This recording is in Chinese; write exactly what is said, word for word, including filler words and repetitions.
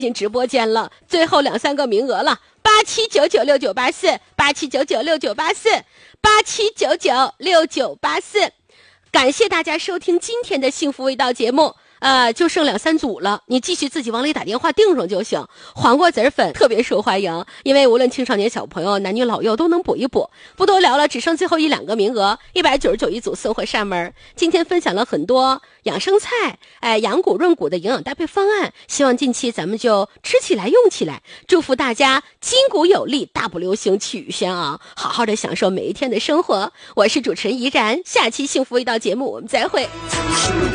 进直播间了，最后两三个名额了，八七九九六九八四，八七九九六九八四，八七九九六九八四。感谢大家收听今天的幸福味道节目。呃，就剩两三组了，你继续自己往里打电话订上就行。黄瓜籽粉特别受欢迎，因为无论青少年小朋友、男女老幼都能补一补。不多聊了，只剩最后一两个名额，一百九十九一组送货上门。今天分享了很多养生菜，哎，养骨润骨的营养搭配方案，希望近期咱们就吃起来用起来。祝福大家筋骨有力，大步流星，气宇轩昂，好好的享受每一天的生活。我是主持人怡然，下期幸福味道节目我们再会。